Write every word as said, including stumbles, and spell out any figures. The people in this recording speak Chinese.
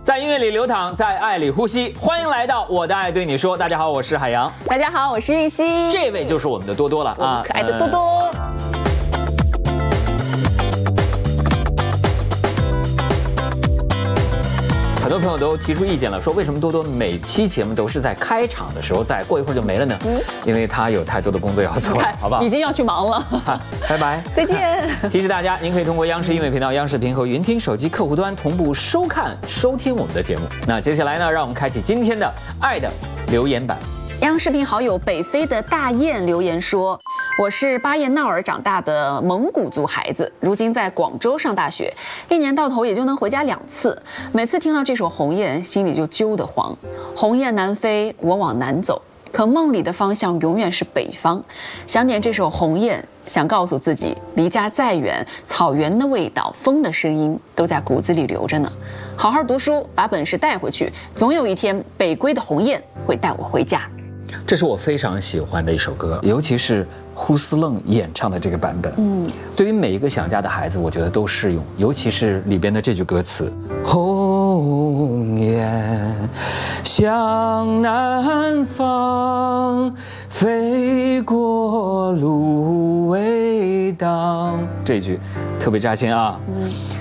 在音乐里流淌，在爱里呼吸。欢迎来到我的爱对你说。大家好，我是海洋。 大家好，我是玉溪。 这位就是我们的多多了啊， 可爱的多多。呃很多朋友都提出意见了，说为什么多多每期节目都是在开场的时候在，过一会儿就没了呢？嗯，因为他有太多的工作要做，好不好？ 已经要去忙了， 拜拜， 再见。 提示大家，您可以通过央视音乐频道、央视频和云听手机客户端同步收看、收听我们的节目。那接下来呢，让我们开启今天的爱的留言板。 央视频好友北非的大雁留言说：“我是巴彦淖尔长大的蒙古族孩子，如今在广州上大学，一年到头也就能回家两次。每次听到这首《鸿雁》，心里就揪得慌。鸿雁南飞，我往南走，可梦里的方向永远是北方。想点这首《鸿雁》，想告诉自己，离家再远，草原的味道、风的声音都在骨子里留着呢。好好读书，把本事带回去，总有一天，北归的鸿雁会带我回家。” 这是我非常喜欢的一首歌，尤其是呼斯楞演唱的这个版本。嗯，对于每一个想家的孩子，我觉得都适用，尤其是里边的这句歌词：鸿雁向南方，飞过芦苇荡。这句特别扎心啊。嗯。